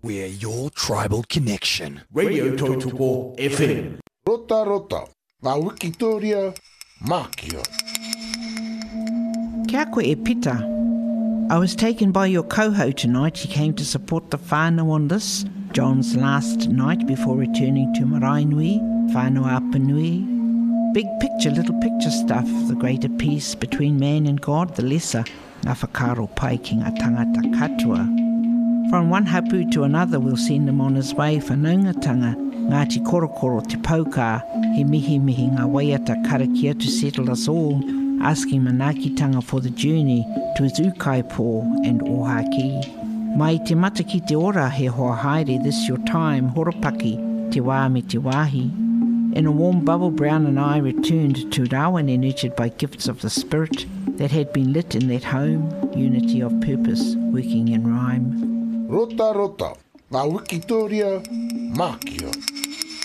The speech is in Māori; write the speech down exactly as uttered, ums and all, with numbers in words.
We're your tribal connection. Radio Tautoko F M. Rota rota, ngā Wikitoria, Mākia. Kia koe e pita. I was taken by your coho tonight. He came to support the whānau on this, John's last night before returning to Maraenui, whānau Apanui. Big picture, little picture stuff, the greater peace between man and God, the lesser, ngā whakaro pai ki ngā tangata katoa. From one hapu to another we'll send him on his way whanaungatanga, Ngāti Korokoro te Paukā, he mihi mihi ngā waiata karakia to settle us all, asking manakitanga for the journey to his ukaipo and ohaki. Mai te mata ki te ora he hoa haere, this your time, horopaki, te wā me te wāhi. In a warm bubble, Brown and I returned to Rawene, nurtured by gifts of the spirit that had been lit in that home, unity of purpose, working in rhyme. Rota rota, ngā Wikitoria, Mākia.